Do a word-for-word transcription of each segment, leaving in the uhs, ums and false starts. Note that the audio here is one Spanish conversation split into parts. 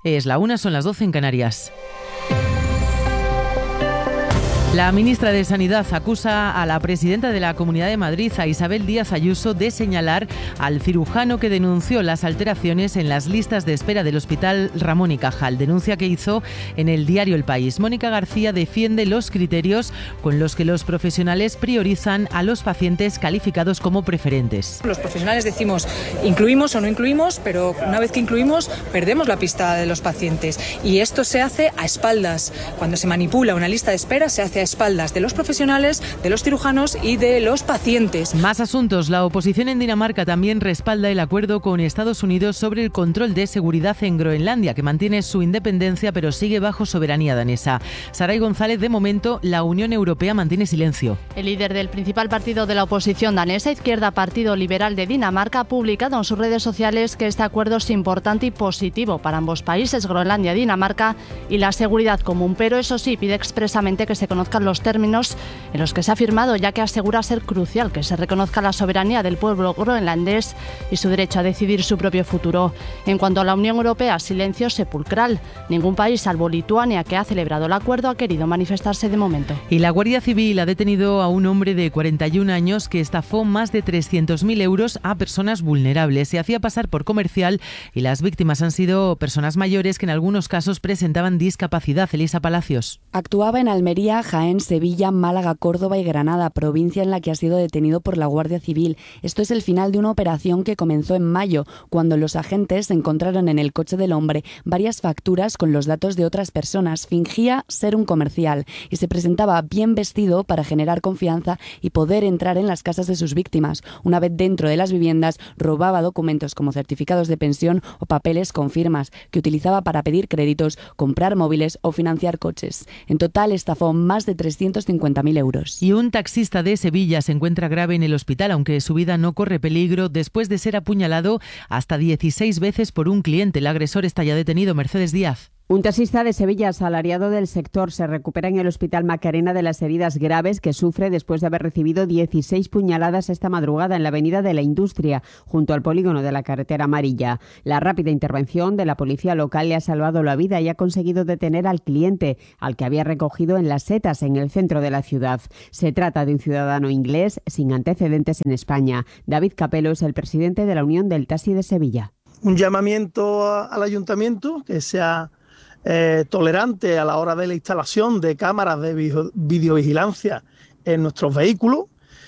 Es la una, son las doce en Canarias. La ministra de Sanidad acusa a la presidenta de la Comunidad de Madrid, a Isabel Díaz Ayuso, de señalar al cirujano que denunció las alteraciones en las listas de espera del Hospital Ramón y Cajal. Denuncia que hizo en el diario El País. Mónica García defiende los criterios con los que los profesionales priorizan a los pacientes calificados como preferentes. Los profesionales decimos incluimos o no incluimos, pero una vez que incluimos perdemos la pista de los pacientes. Y esto se hace a espaldas. Cuando se manipula una lista de espera se hace a espaldas de los profesionales, de los cirujanos y de los pacientes. Más asuntos. La oposición en Dinamarca también respalda el acuerdo con Estados Unidos sobre el control de seguridad en Groenlandia, que mantiene su independencia pero sigue bajo soberanía danesa. Saray González, de momento, la Unión Europea mantiene silencio. El líder del principal partido de la oposición danesa, Izquierda Partido Liberal de Dinamarca, ha publicado en sus redes sociales que este acuerdo es importante y positivo para ambos países, Groenlandia y Dinamarca, y la seguridad común, pero eso sí, pide expresamente que se conozcan los términos en los que se ha firmado, ya que asegura ser crucial que se reconozca la soberanía del pueblo groenlandés y su derecho a decidir su propio futuro. En cuanto a la Unión Europea, silencio sepulcral. Ningún país, salvo Lituania, que ha celebrado el acuerdo, ha querido manifestarse de momento. Y la Guardia Civil ha detenido a un hombre de cuarenta y un años que estafó más de trescientos mil euros a personas vulnerables. Se hacía pasar por comercial y las víctimas han sido personas mayores que en algunos casos presentaban discapacidad. Elisa Palacios. Actuaba en Almería, Jaén, Sevilla, Málaga, Córdoba y Granada, provincia en la que ha sido detenido por la Guardia Civil. Esto es el final de una operación que comenzó en mayo, cuando los agentes encontraron en el coche del hombre varias facturas con los datos de otras personas. Fingía ser un comercial y se presentaba bien vestido para generar confianza y poder entrar en las casas de sus víctimas. Una vez dentro de las viviendas, robaba documentos como certificados de pensión o papeles con firmas, que utilizaba para pedir créditos, comprar móviles o financiar coches. En total estafó más de trescientos cincuenta mil euros. Y un taxista de Sevilla se encuentra grave en el hospital, aunque su vida no corre peligro, después de ser apuñalado hasta dieciséis veces por un cliente. El agresor está ya detenido. Mercedes Díaz. Un taxista de Sevilla, asalariado del sector, se recupera en el Hospital Macarena de las heridas graves que sufre después de haber recibido dieciséis puñaladas esta madrugada en la Avenida de la Industria, junto al polígono de la Carretera Amarilla. La rápida intervención de la policía local le ha salvado la vida y ha conseguido detener al cliente, al que había recogido en Las Setas, en el centro de la ciudad. Se trata de un ciudadano inglés sin antecedentes en España. David Capello es el presidente de la Unión del Taxi de Sevilla. Un llamamiento al ayuntamiento que sea Eh, tolerante a la hora de la instalación de cámaras de video, videovigilancia en nuestros vehículos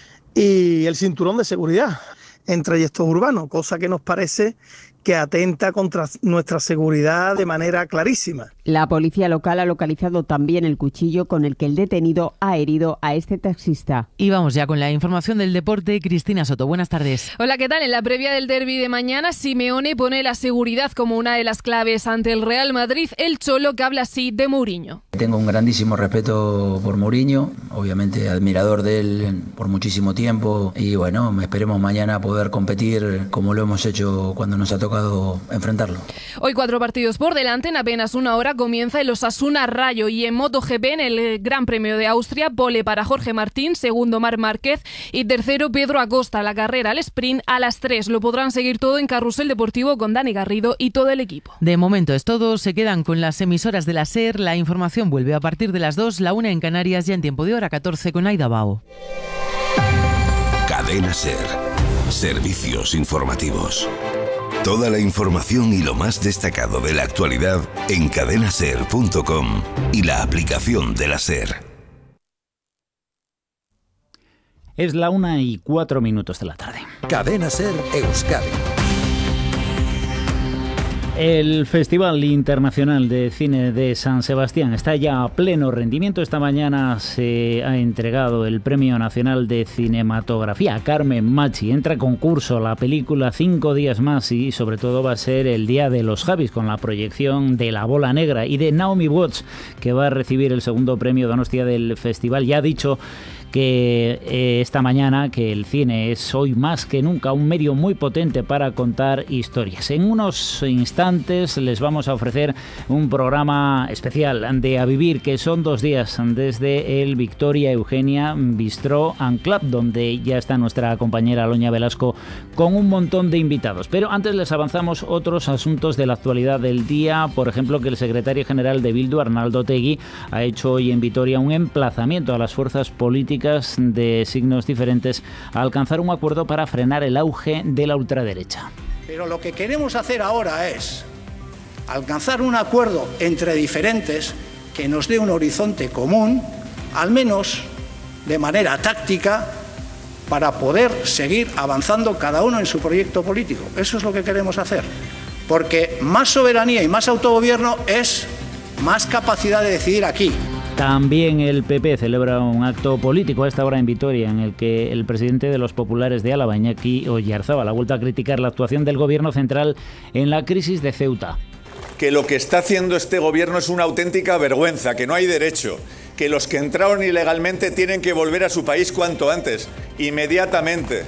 y el cinturón de seguridad en trayectos urbanos, cosa que nos parece que atenta contra nuestra seguridad de manera clarísima. La policía local ha localizado también el cuchillo con el que el detenido ha herido a este taxista. Y vamos ya con la información del deporte. Cristina Soto, buenas tardes. Hola, ¿qué tal? En la previa del derbi de mañana, Simeone pone la seguridad como una de las claves ante el Real Madrid. El Cholo, que habla así de Mourinho. Tengo un grandísimo respeto por Mourinho, obviamente admirador de él por muchísimo tiempo y bueno, esperemos mañana poder competir como lo hemos hecho cuando nos ha tocado enfrentarlo. Hoy cuatro partidos por delante. En apenas una hora comienza el Osasuna Rayo y en MotoGP, en el Gran Premio de Austria, pole para Jorge Martín, segundo Marc Márquez y tercero Pedro Acosta. La carrera al sprint a las tres. Lo podrán seguir todo en Carrusel Deportivo con Dani Garrido y todo el equipo. De momento es todo. Se quedan con las emisoras de la SER. La información vuelve a partir de las dos, la una en Canarias, ya en tiempo de hora catorce con Aida Bao. Cadena SER. Servicios informativos. Toda la información y lo más destacado de la actualidad en cadena ser punto com y la aplicación de la SER. Es la una y cuatro minutos de la tarde. Cadena SER Euskadi. El Festival Internacional de Cine de San Sebastián está ya a pleno rendimiento. Esta mañana se ha entregado el Premio Nacional de Cinematografía a Carmen Machi. Entra a concurso la película Cinco días más y sobre todo va a ser el Día de los Javis con la proyección de La Bola Negra y de Naomi Watts, que va a recibir el segundo premio Donostia del festival. Ya ha dicho que eh, esta mañana que el cine es hoy más que nunca un medio muy potente para contar historias. En unos instantes les vamos a ofrecer un programa especial de A Vivir, que son dos días desde el Victoria Eugenia Bistro and Club, donde ya está nuestra compañera Aloña Velasco con un montón de invitados. Pero antes les avanzamos otros asuntos de la actualidad del día, por ejemplo que el secretario general de Bildu, Arnaldo Otegi, ha hecho hoy en Vitoria un emplazamiento a las fuerzas políticas de signos diferentes a alcanzar un acuerdo para frenar el auge de la ultraderecha. Pero lo que queremos hacer ahora es alcanzar un acuerdo entre diferentes que nos dé un horizonte común, al menos de manera táctica, para poder seguir avanzando cada uno en su proyecto político. Eso es lo que queremos hacer, porque más soberanía y más autogobierno es más capacidad de decidir aquí. También el P P celebra un acto político a esta hora en Vitoria, en el que el presidente de los populares de Álava, Iñaki Oyarzábal, ha vuelto a criticar la actuación del gobierno central en la crisis de Ceuta. Que lo que está haciendo este gobierno es una auténtica vergüenza, que no hay derecho, que los que entraron ilegalmente tienen que volver a su país cuanto antes, inmediatamente,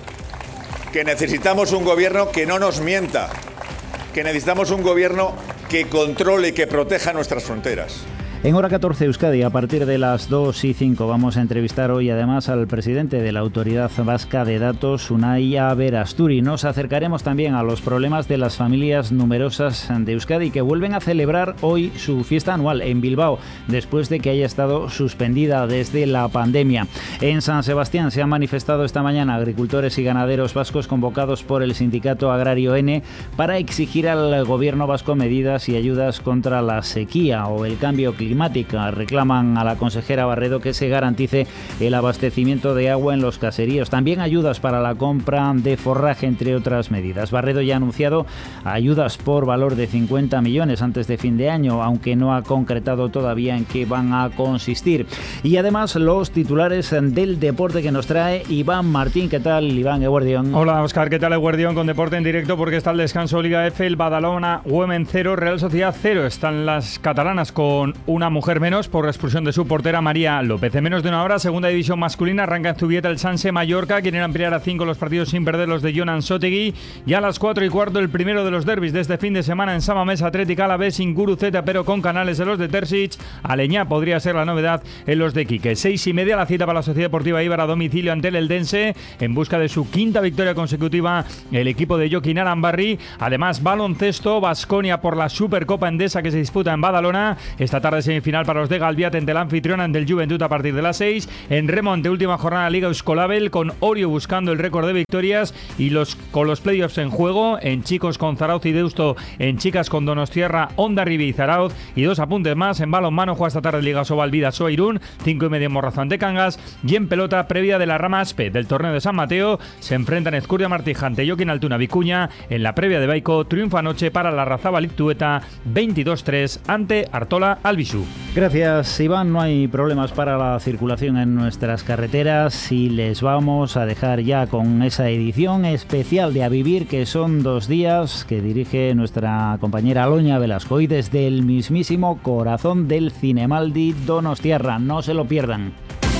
que necesitamos un gobierno que no nos mienta, que necesitamos un gobierno que controle y que proteja nuestras fronteras. En Hora catorce Euskadi, a partir de las dos y cinco, vamos a entrevistar hoy además al presidente de la Autoridad Vasca de Datos, Unai Aberasturi. Nos acercaremos también a los problemas de las familias numerosas de Euskadi, que vuelven a celebrar hoy su fiesta anual en Bilbao, después de que haya estado suspendida desde la pandemia. En San Sebastián se han manifestado esta mañana agricultores y ganaderos vascos convocados por el sindicato agrario N para exigir al gobierno vasco medidas y ayudas contra la sequía o el cambio climático. climática. Reclaman a la consejera Barredo que se garantice el abastecimiento de agua en los caseríos. También ayudas para la compra de forraje, entre otras medidas. Barredo ya ha anunciado ayudas por valor de cincuenta millones antes de fin de año, aunque no ha concretado todavía en qué van a consistir. Y además los titulares del deporte que nos trae Iván Martín. ¿Qué tal, Iván? Eguerdión. Hola, Óscar. ¿Qué tal, Eguerdión? Con deporte en directo, porque está el descanso Liga F, el Badalona Women cero, Real Sociedad cero. Están las catalanas con un una mujer menos por la expulsión de su portera María López. En menos de una hora, segunda división masculina, arranca en Zubieta el Sanse Mallorca. Quieren ampliar a cinco los partidos sin perder los de Jonan Sotegui. Y a las cuatro y cuarto, el primero de los derbis de este fin de semana en Samamés, Atlético Alavés sin Guruceta, pero con Canales de los de Terzic. Aleñá podría ser la novedad en los de Quique. Seis y media, la cita para la Sociedad Deportiva Eibar a domicilio ante el Eldense, en busca de su quinta victoria consecutiva el equipo de Joaquín Arambarri. Además, baloncesto, Baskonia por la Supercopa Endesa que se disputa en Badalona. Esta tarde semifinal para los de Galviat ante la anfitriona ante el Juventud a partir de las seis. En remo, ante última jornada Liga Euskolabel, con Orio buscando el récord de victorias y los con los playoffs en juego. En chicos con Zarauz y Deusto, en chicas con Donostiarra, Hondarribia y Zarauz. Y dos apuntes más: en balonmano juega esta tarde Liga Sobal Bidasoa Irún, cinco y media en Morrazo ante Cangas. Y en pelota, previa de la rama Aspe del torneo de San Mateo, se enfrentan Ezcurdia Martija ante Joaquín Altuna Vicuña. En la previa de Baico, triunfa anoche para la Razabal Tueta veintidós tres ante Artola Albisu. Gracias, Iván. No hay problemas para la circulación en nuestras carreteras y les vamos a dejar ya con esa edición especial de A Vivir, que son dos días, que dirige nuestra compañera Aloña Velasco, y desde el mismísimo corazón del Cinemaldi Donostiarra. No se lo pierdan.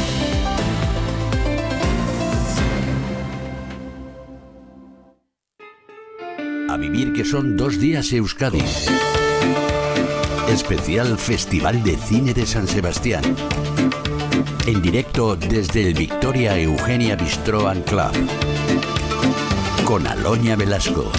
A Vivir, que son dos días Euskadi. Especial Festival de Cine de San Sebastián. En directo desde el Victoria Eugenia Bistro and Club. Con Aloña Velasco.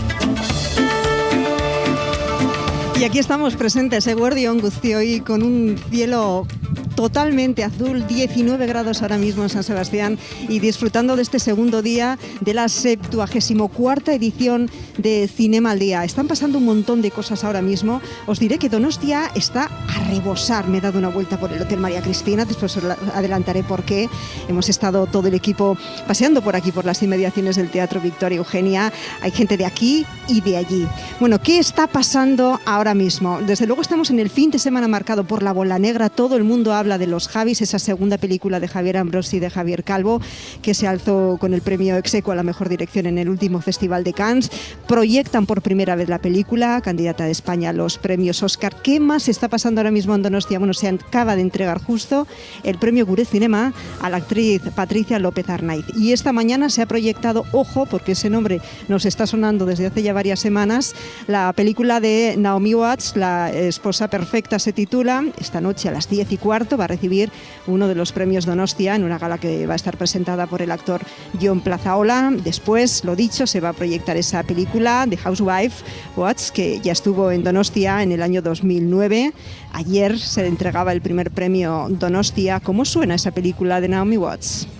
Y aquí estamos presentes, Eguerdión Guztioi, con un cielo totalmente azul, diecinueve grados ahora mismo en San Sebastián, y disfrutando de este segundo día de la septuagésimo cuarta edición de Cinema al Día. Están pasando un montón de cosas ahora mismo. Os diré que Donostia está a rebosar. Me he dado una vuelta por el Hotel María Cristina, después os adelantaré por qué. Hemos estado todo el equipo paseando por aquí, por las inmediaciones del Teatro Victoria Eugenia. Hay gente de aquí y de allí. Bueno, ¿qué está pasando ahora mismo? Desde luego estamos en el fin de semana marcado por la bola negra. Todo el mundo habla habla de Los Javis, esa segunda película de Javier Ambrosi y de Javier Calvo, que se alzó con el premio ex aequo a la mejor dirección en el último Festival de Cannes. Proyectan por primera vez la película, candidata de España a los premios Oscar. ¿Qué más está pasando ahora mismo en Donostia? Bueno, se acaba de entregar justo el premio Gure Cinema a la actriz Patricia López Arnaiz. Y esta mañana se ha proyectado, ojo, porque ese nombre nos está sonando desde hace ya varias semanas, la película de Naomi Watts, La esposa perfecta se titula. Esta noche a las diez y cuarto va a recibir uno de los premios Donostia en una gala que va a estar presentada por el actor Jon Plazaola. Después, lo dicho, se va a proyectar esa película de Housewife Watts, que ya estuvo en Donostia en el año dos mil nueve. Ayer se entregaba el primer premio Donostia. ¿Cómo suena esa película de Naomi Watts?